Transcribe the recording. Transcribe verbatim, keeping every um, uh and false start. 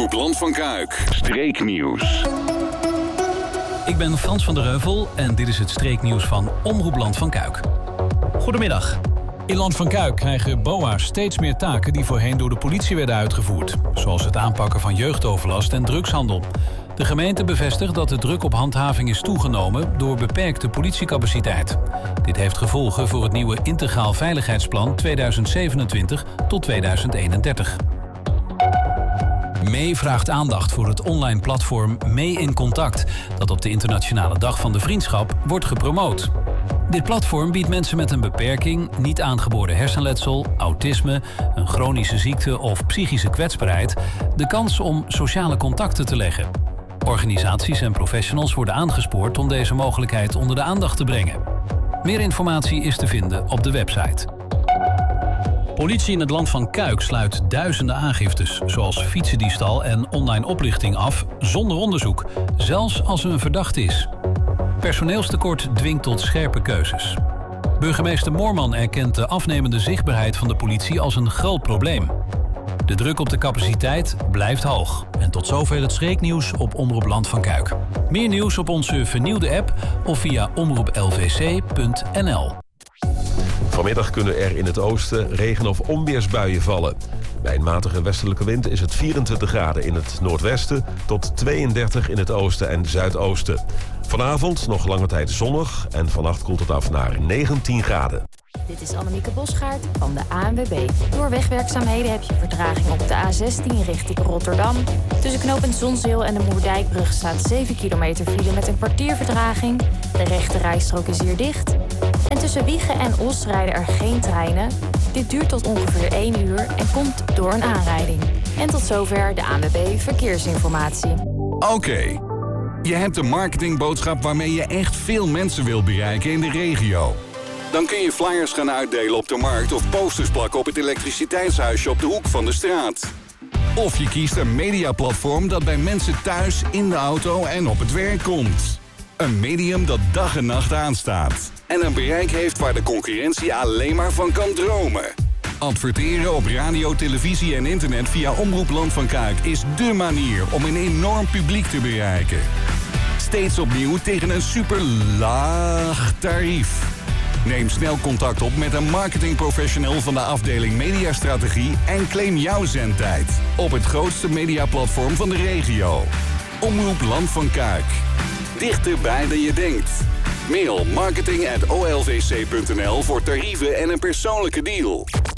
Omroep Land van Kuik. Streeknieuws. Ik ben Frans van der Heuvel en dit is het streeknieuws van Omroep Land van Kuik. Goedemiddag. In Land van Kuik krijgen B O A's steeds meer taken die voorheen door de politie werden uitgevoerd. Zoals het aanpakken van jeugdoverlast en drugshandel. De gemeente bevestigt dat de druk op handhaving is toegenomen door beperkte politiecapaciteit. Dit heeft gevolgen voor het nieuwe Integraal Veiligheidsplan tweeduizend zevenentwintig tot tweeduizend eenendertig. Mee vraagt aandacht voor het online platform Mee in Contact, dat op de Internationale Dag van de Vriendschap wordt gepromoot. Dit platform biedt mensen met een beperking, niet aangeboren hersenletsel, autisme, een chronische ziekte of psychische kwetsbaarheid de kans om sociale contacten te leggen. Organisaties en professionals worden aangespoord om deze mogelijkheid onder de aandacht te brengen. Meer informatie is te vinden op de website. Politie in het Land van Kuik sluit duizenden aangiftes, zoals fietsendiefstal en online oplichting af, zonder onderzoek, zelfs als er een verdachte is. Personeelstekort dwingt tot scherpe keuzes. Burgemeester Moorman erkent de afnemende zichtbaarheid van de politie als een groot probleem. De druk op de capaciteit blijft hoog. En tot zover het streeknieuws op Omroep Land van Kuik. Meer nieuws op onze vernieuwde app of via omroep l v c punt n l. Vanmiddag kunnen er in het oosten regen- of onweersbuien vallen. Bij een matige westelijke wind is het vierentwintig graden in het noordwesten tot tweeëndertig in het oosten en zuidoosten. Vanavond nog lange tijd zonnig en vannacht koelt het af naar negentien graden. Dit is Annemieke Bosgaard van de A N W B. Door wegwerkzaamheden heb je vertraging op de A zestien richting Rotterdam. Tussen knooppunt Zonzeel en de Moerdijkbrug staat zeven kilometer file met een kwartier vertraging. De rechte rijstrook is hier dicht. En tussen Wijchen en Os rijden er geen treinen. Dit duurt tot ongeveer één uur en komt door een aanrijding. En tot zover de A N W B Verkeersinformatie. Oké. Okay. Je hebt een marketingboodschap waarmee je echt veel mensen wil bereiken in de regio. Dan kun je flyers gaan uitdelen op de markt of posters plakken op het elektriciteitshuisje op de hoek van de straat. Of je kiest een mediaplatform dat bij mensen thuis, in de auto en op het werk komt. Een medium dat dag en nacht aanstaat. En een bereik heeft waar de concurrentie alleen maar van kan dromen. Adverteren op radio, televisie en internet via Omroep Land van Kuik is dé manier om een enorm publiek te bereiken. Steeds opnieuw tegen een super laag tarief. Neem snel contact op met een marketingprofessional van de afdeling Mediastrategie en claim jouw zendtijd op het grootste mediaplatform van de regio. Omroep Land van Kuik. Dichterbij dan je denkt. Mail marketing at o l v c punt n l voor tarieven en een persoonlijke deal.